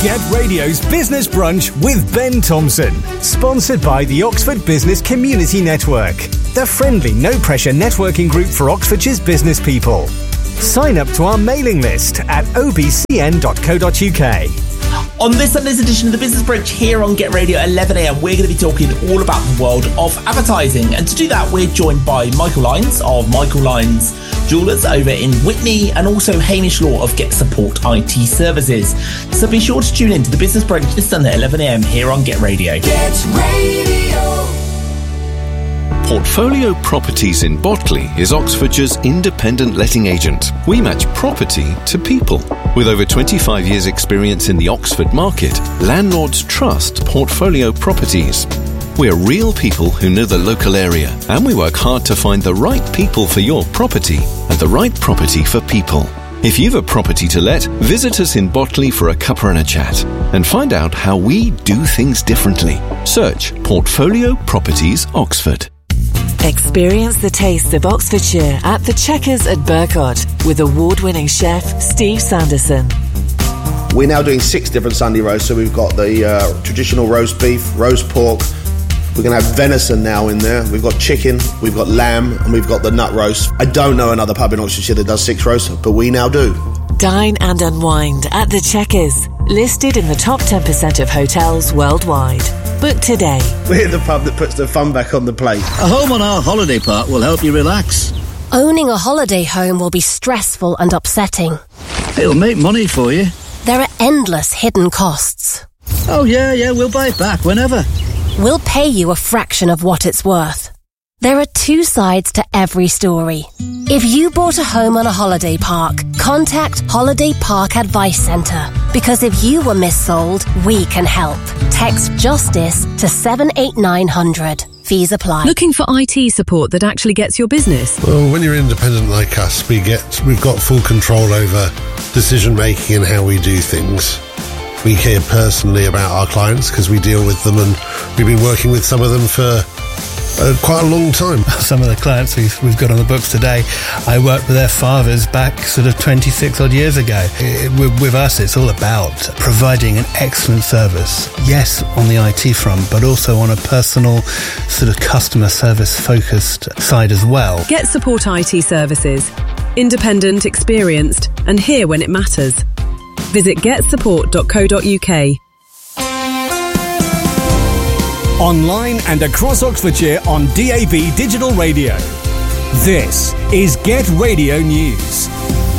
Get Radio's Business Brunch with Ben Thompson. Sponsored by the Oxford Business Community Network, the friendly, no-pressure networking group for Oxfordshire's business people. Sign up to our mailing list at obcn.co.uk. On this Sunday's edition of the Business Brunch here on Get Radio at 11am, we're going to be talking all about the world of advertising. And to do that, we're joined by Michael Lyons of Michael Lyons Jewellers over in Whitney, and also Hamish Law of Get Support IT Services. So be sure to tune in to the Business Brunch this Sunday at 11am here on Get Radio. Get Radio. Portfolio Properties in Botley is Oxfordshire's independent letting agent. We match property to people. With over 25 years' experience in the Oxford market, landlords trust Portfolio Properties. We're real people who know the local area, and we work hard to find the right people for your property and the right property for people. If you've a property to let, visit us in Botley for a cuppa and a chat and find out how we do things differently. Search Portfolio Properties Oxford. Experience the taste of Oxfordshire at the Checkers at Burcott with award-winning chef Steve Sanderson. We're now doing 6 different Sunday roasts, so we've got the traditional roast beef, roast pork. We're going to have venison now in there. We've got chicken, we've got lamb, and we've got the nut roast. I don't know another pub in Oxfordshire that does 6 roasts, but we now do. Dine and unwind at the Checkers, listed in the top 10% of hotels worldwide. Book today. We're the pub that puts the fun back on the plate. A home on our holiday park will help you relax. Owning a holiday home will be stressful and upsetting. It'll make money for you. There are endless hidden costs. Oh, yeah, we'll buy it back whenever. We'll pay you a fraction of what it's worth. There are 2 sides to every story. If you bought a home on a holiday park, contact Holiday Park Advice Centre. Because if you were missold, we can help. Text JUSTICE to 78900. Fees apply. Looking for IT support that actually gets your business? Well, when you're independent like us, we've got full control over decision making and how we do things. We care personally about our clients because we deal with them, and we've been working with some of them for quite a long time. Some of the clients we've got on the books today, I worked with their fathers back sort of 26 odd years ago. With us, it's all about providing an excellent service. Yes, on the IT front, but also on a personal sort of customer service focused side as well. Get Support IT Services. Independent, experienced, and here when it matters. Visit getsupport.co.uk. Online and across Oxfordshire on DAB Digital Radio. This is Get Radio News.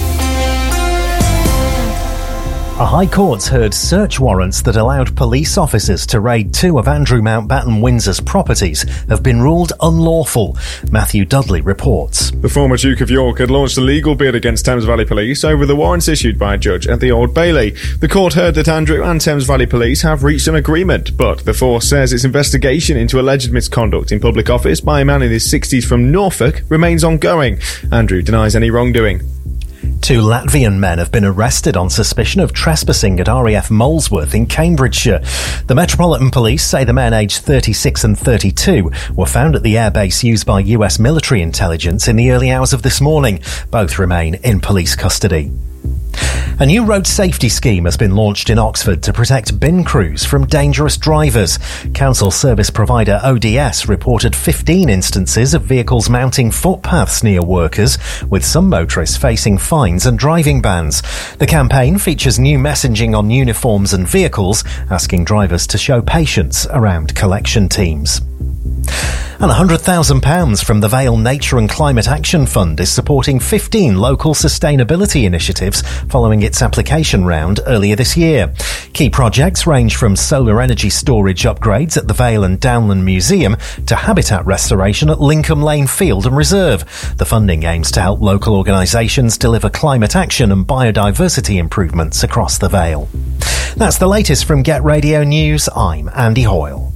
A High Court's heard search warrants that allowed police officers to raid 2 of Andrew Mountbatten Windsor's properties have been ruled unlawful. Matthew Dudley reports. The former Duke of York had launched a legal bid against Thames Valley Police over the warrants issued by a judge at the Old Bailey. The court heard that Andrew and Thames Valley Police have reached an agreement, but the force says its investigation into alleged misconduct in public office by a man in his 60s from Norfolk remains ongoing. Andrew denies any wrongdoing. 2 Latvian men have been arrested on suspicion of trespassing at RAF Molesworth in Cambridgeshire. The Metropolitan Police say the men aged 36 and 32 were found at the airbase used by US military intelligence in the early hours of this morning. Both remain in police custody. A new road safety scheme has been launched in Oxford to protect bin crews from dangerous drivers. Council service provider ODS reported 15 instances of vehicles mounting footpaths near workers, with some motorists facing fines and driving bans. The campaign features new messaging on uniforms and vehicles, asking drivers to show patience around collection teams. And £100,000 from the Vale Nature and Climate Action Fund is supporting 15 local sustainability initiatives following its application round earlier this year. Key projects range from solar energy storage upgrades at the Vale and Downland Museum to habitat restoration at Lincoln Lane Field and Reserve. The funding aims to help local organisations deliver climate action and biodiversity improvements across the Vale. That's the latest from Get Radio News. I'm Andy Hoyle.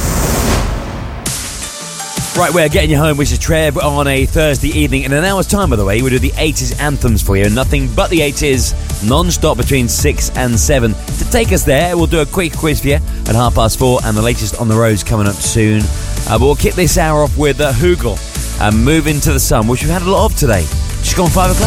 Right, we're getting you home, which is Trev on a Thursday evening. In an hour's time, by the way, we'll do the 80s anthems for you. Nothing but the 80s, non-stop between 6 and 7. To take us there, we'll do a quick quiz for you at 4:30, and the latest on the roads coming up soon. But we'll kick this hour off with Hoogle and Move Into the Sun, which we've had a lot of today. Just gone 5 o'clock.